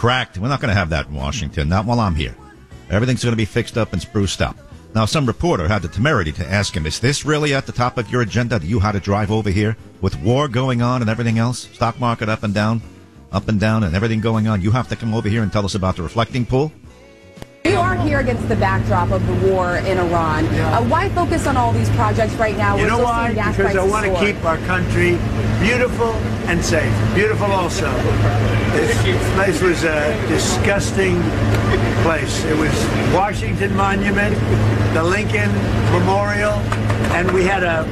cracked. We're not going to have that in Washington, not while I'm here. Everything's going to be fixed up and spruced up. Now, some reporter had the temerity to ask him, is this really at the top of your agenda? Do you how to drive over here with war going on and everything else? Stock market up and down, and everything going on. You have to come over here and tell us about the reflecting pool? You are here against the backdrop of the war in Iran. Why focus on all these projects right now? You know why? Because I want to keep our country beautiful and safe. Beautiful also. This place was a disgusting place. It was Washington Monument, the Lincoln Memorial, and we had a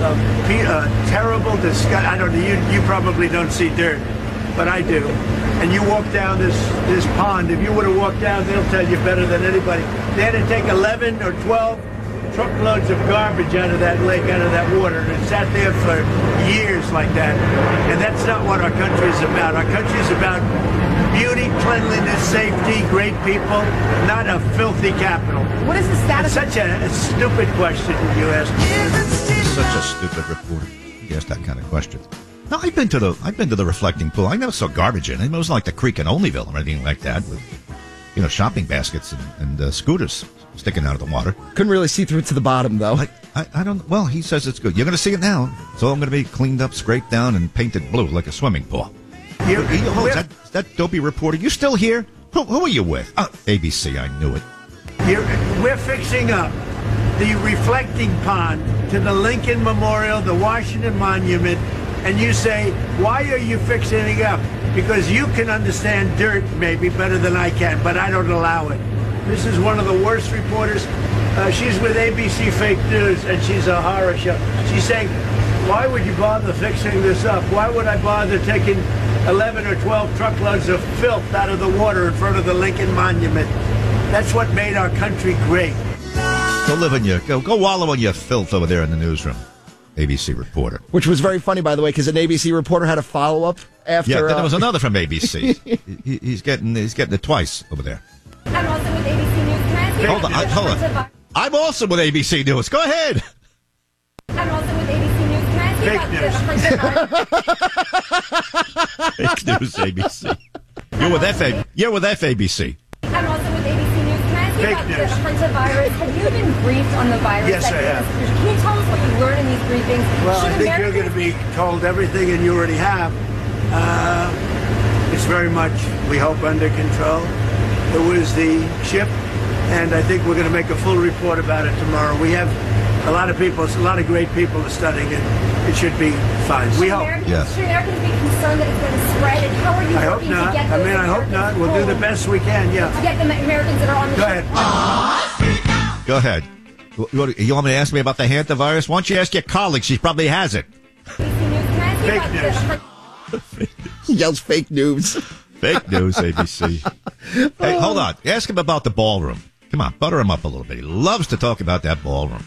terrible disgust. I don't know, you probably don't see dirt, but I do. And you walk down this pond. If you would have walked down, they'll tell you better than anybody. They had to take 11 or 12 truckloads of garbage out of that lake, out of that water, and it sat there for years like that. And that's not what our country is about. Our country is about beauty, cleanliness, safety, great people, not a filthy capital. What is the status? It's such a stupid question you ask. Such a stupid reporter. He asked that kind of question. No, I've been to the reflecting pool. I never saw garbage in it. It was like the creek in Olneyville or anything like that, with shopping baskets and scooters sticking out of the water. Couldn't really see through to the bottom, though. I don't. Well, he says it's good. You're going to see it now. It's all going to be cleaned up, scraped down, and painted blue like a swimming pool. Is that dopey reporter? You still here? Who are you with? ABC. I knew it. We're fixing up the reflecting pond to the Lincoln Memorial, the Washington Monument. And you say, why are you fixing it up? Because you can understand dirt maybe better than I can, but I don't allow it. This is one of the worst reporters. She's with ABC Fake News, and she's a horror show. She's saying, why would you bother fixing this up? Why would I bother taking 11 or 12 truckloads of filth out of the water in front of the Lincoln Monument? That's what made our country great. Go wallow in your filth over there in the newsroom. ABC reporter. Which was very funny, by the way, because an ABC reporter had a follow-up after... Yeah, then there was another from ABC. he's getting it twice over there. I'm also with ABC News. Can I ask you Hold on. I'm also with ABC News. Go ahead. I'm also with ABC News. Can I ask you Fake news, ABC. You're with FABC. I'm also with ABC News. Can I ask you Fake about news. the hantavirus? Have you been briefed on the virus? Yes, I have. Can you tell us what you learned in these briefings? Well, I think you're going to be told everything, and you already have. It's very much, we hope, under control. It was the ship, and I think we're going to make a full report about it tomorrow. We have a lot of people, a lot of great people are studying it. It should be fine. We hope. Yes. Should Americans be concerned that it's going to spread? And how are you I hope working not. to get I those mean, I hope not. We'll do the best we can, yeah. To get the Americans that are on the Go ship. ahead. Go ahead. You want me to ask me about the hantavirus? Why don't you ask your colleague? She probably has it. ABC News. Can I ask you Fake about news. He yells fake news. Fake news, ABC. Hey, hold on. Ask him about the ballroom. Come on, butter him up a little bit. He loves to talk about that ballroom.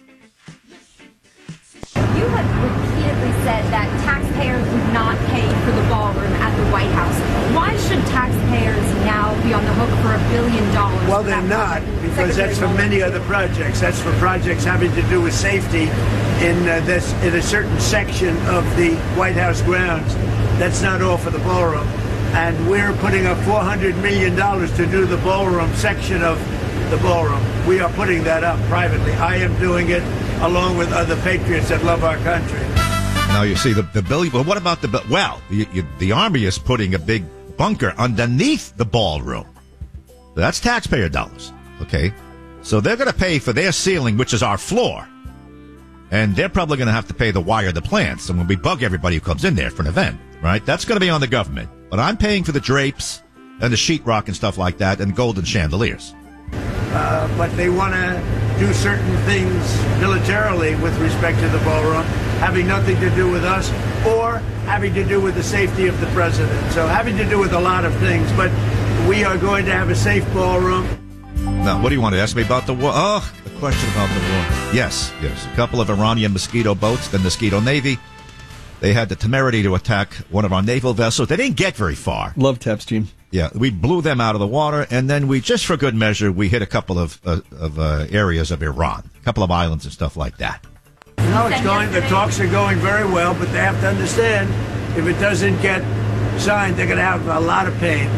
You have repeatedly said that taxpayers would not pay for the ballroom at the White House. Why should taxpayers now be on the hook for $1 billion? Well, they're not, because that's for many other projects. That's for projects having to do with safety in a certain section of the White House grounds. That's not all for the ballroom. And we're putting up $400 million to do the ballroom section of the ballroom. We are putting that up privately. I am doing it along with other patriots that love our country. Now, you see, the billion. Well, what about the Army is putting a big bunker underneath the ballroom. That's taxpayer dollars, okay? So they're going to pay for their ceiling, which is our floor. And they're probably going to have to pay the wire the plants. And when we bug everybody who comes in there for an event, right? That's going to be on the government. But I'm paying for the drapes and the sheetrock and stuff like that and golden chandeliers. But they want to do certain things militarily with respect to the ballroom, having nothing to do with us or having to do with the safety of the president. So having to do with a lot of things. But we are going to have a safe ballroom. Now, what do you want to ask me about the war? Oh, the question about the war. Yes. A couple of Iranian Mosquito boats, the Mosquito Navy. They had the temerity to attack one of our naval vessels. They didn't get very far. Love Tep's team. Yeah, we blew them out of the water, and then we, just for good measure, we hit a couple of areas of Iran, a couple of islands and stuff like that. No, the talks are going very well, but they have to understand, if it doesn't get signed, they're going to have a lot of pain.